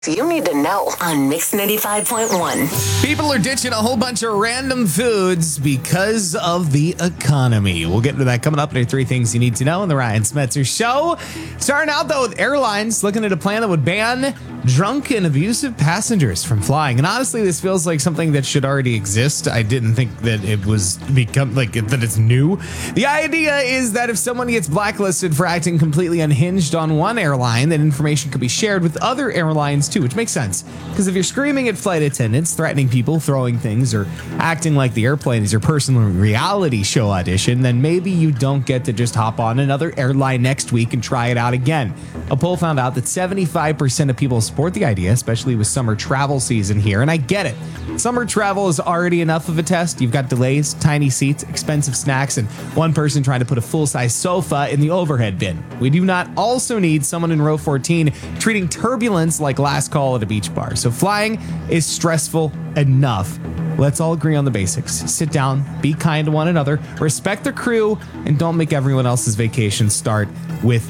You need to know on Mix 95.1. People are ditching a whole bunch of random foods because of the economy. We'll get into that coming up in our 3 things you need to know on the Ryan Smetzer Show. Starting out, though, with airlines looking at a plan that would ban drunk and abusive passengers from flying. And honestly, this feels like something that should already exist. I didn't think that it was that it's new. The idea is that if someone gets blacklisted for acting completely unhinged on one airline, that information could be shared with other airlines too, which makes sense. Because if you're screaming at flight attendants, threatening people, throwing things, or acting like the airplane is your personal reality show audition, then maybe you don't get to just hop on another airline next week and try it out again. A poll found out that 75% of people support the idea, especially with summer travel season here, and I get it. Summer travel is already enough of a test. You've got delays, tiny seats, expensive snacks, and one person trying to put a full-size sofa in the overhead bin. We do not also need someone in row 14 treating turbulence like last call at a beach bar. So flying is stressful enough. Let's all agree on the basics. Sit down, be kind to one another, respect the crew, and don't make everyone else's vacation start with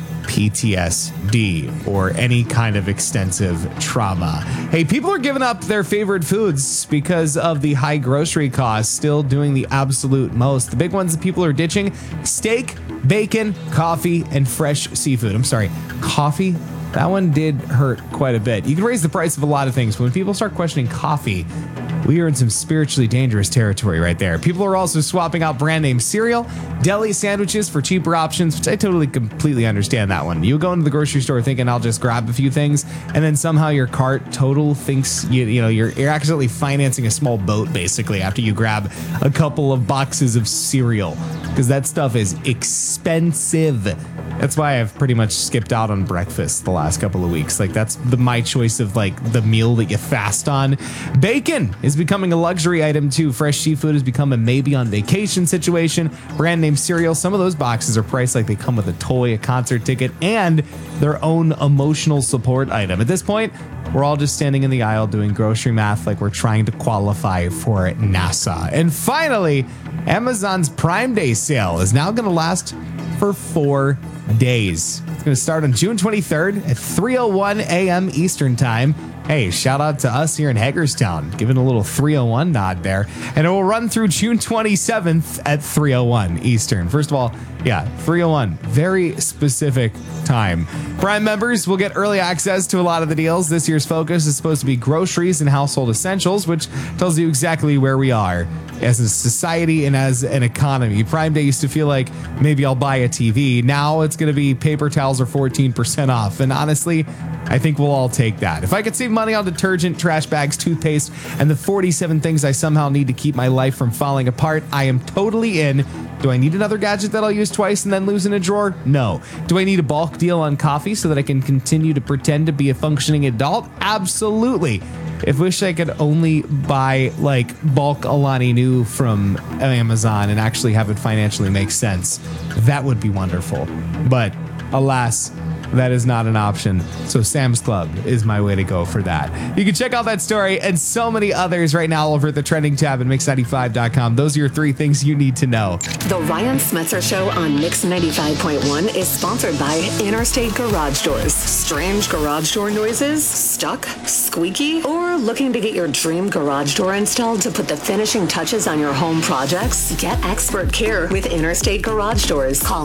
PTSD or any kind of extensive trauma. Hey, people are giving up their favorite foods because of the high grocery costs, still doing the absolute most. The big ones that people are ditching: steak, bacon, coffee, and fresh seafood. I'm sorry, coffee? That one did hurt quite a bit. You can raise the price of a lot of things, but when people start questioning coffee, we are in some spiritually dangerous territory right there. People are also swapping out brand name cereal, deli sandwiches for cheaper options, which I totally completely understand that one. You go into the grocery store thinking I'll just grab a few things, and then somehow your cart total thinks you're accidentally financing a small boat basically after you grab a couple of boxes of cereal, because that stuff is expensive. That's why I've pretty much skipped out on breakfast the last couple of weeks. Like, that's my choice of the meal that you fast on. Bacon is becoming a luxury item too. Fresh seafood has become a maybe on vacation situation. Brand name cereal, some of those boxes are priced like they come with a toy, a concert ticket, and their own emotional support item. At this point, we're all just standing in the aisle doing grocery math like we're trying to qualify for NASA. And finally, Amazon's Prime Day sale is now going to last for 4 days. It's going to start on June 23rd at 3:01 a.m. Eastern Time. Hey, shout out to us here in Hagerstown, giving a little 3:01 nod there. And it will run through June 27th at 3:01 Eastern. First of all, 3:01, very specific time. Prime members will get early access to a lot of the deals. This year's focus is supposed to be groceries and household essentials, which tells you exactly where we are as a society and as an economy. Prime Day used to feel like maybe I'll buy a TV. Now it's going to be paper towels are 14% off. And honestly, I think we'll all take that. If I could save money on detergent, trash bags, toothpaste, and the 47 things I somehow need to keep my life from falling apart, I am totally in. Do I need another gadget that I'll use twice and then lose in a drawer? No. Do I need a bulk deal on coffee so that I can continue to pretend to be a functioning adult? Absolutely. If wish I could only buy bulk Alani Nu from Amazon and actually have it financially make sense, that would be wonderful. But alas, that is not an option. So Sam's Club is my way to go for that. You can check out that story and so many others right now over at the trending tab at Mix95.com. Those are your 3 things you need to know. The Ryan Smetzer Show on Mix 95.1 is sponsored by Interstate Garage Doors. Strange garage door noises? Stuck? Squeaky? Or looking to get your dream garage door installed to put the finishing touches on your home projects? Get expert care with Interstate Garage Doors. Call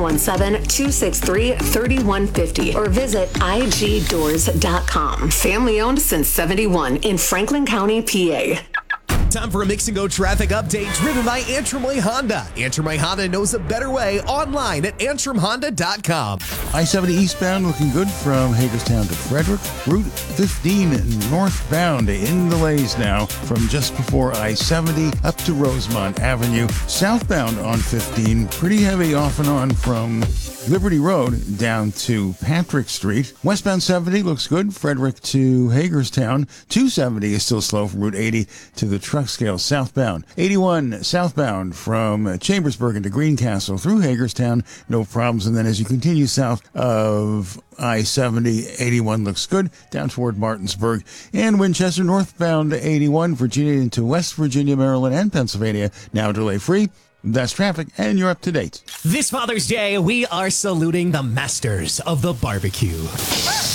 717-263-3150 or visit igdoors.com. Family owned since 71 in Franklin County, PA. Time for a Mix and Go traffic update driven by Antrim Way Honda. Antrim Way Honda knows a better way online at antrimhonda.com. I-70 eastbound looking good from Hagerstown to Frederick. Route 15 northbound in delays now from just before I-70 up to Rosemont Avenue. Southbound on 15, pretty heavy off and on from Liberty Road down to Patrick Street. Westbound 70 looks good, Frederick to Hagerstown. 270 is still slow from Route 80 to the truck scale southbound. 81 southbound from Chambersburg into Greencastle through Hagerstown, no problems. And then as you continue south of I-70, 81 looks good down toward Martinsburg. And Winchester northbound 81, Virginia into West Virginia, Maryland, and Pennsylvania, now delay-free. That's traffic, and you're up to date. This Father's Day, we are saluting the masters of the barbecue.